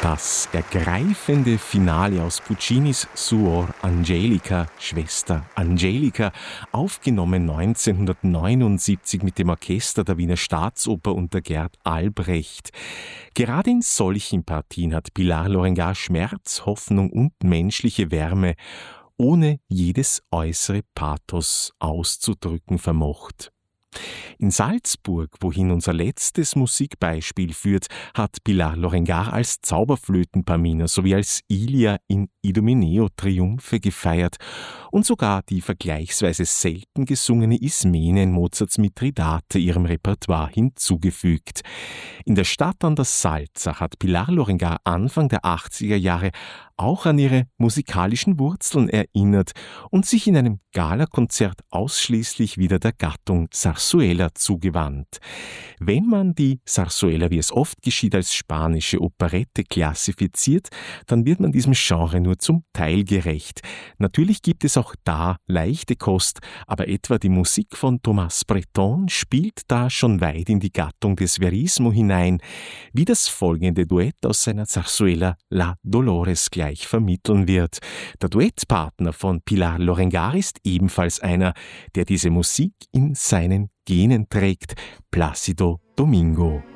Das ergreifende Finale aus Puccinis Suor Angelica, Schwester Angelica, aufgenommen 1979 mit dem Orchester der Wiener Staatsoper unter Gerd Albrecht. Gerade in solchen Partien hat Pilar Lorengar Schmerz, Hoffnung und menschliche Wärme ohne jedes äußere Pathos auszudrücken vermocht. In Salzburg, wohin unser letztes Musikbeispiel führt, hat Pilar Lorengar als Zauberflötenpamina sowie als Ilia in Idomeneo Triumphe gefeiert und sogar die vergleichsweise selten gesungene Ismene in Mozarts Mithridate ihrem Repertoire hinzugefügt. In der Stadt an der Salzach hat Pilar Lorengar Anfang der 80er Jahre auch an ihre musikalischen Wurzeln erinnert und sich in einem Galakonzert ausschließlich wieder der Gattung Zarzuela zugewandt. Wenn man die Zarzuela, wie es oft geschieht, als spanische Operette klassifiziert, dann wird man diesem Genre nur zum Teil gerecht. Natürlich gibt es auch da leichte Kost, aber etwa die Musik von Thomas Bretton spielt da schon weit in die Gattung des Verismo hinein, wie das folgende Duett aus seiner Zarzuela La Dolores gleich vermitteln wird. Der Duettpartner von Pilar Lorengar ist ebenfalls einer, der diese Musik in seinen Genen trägt, Plácido Domingo.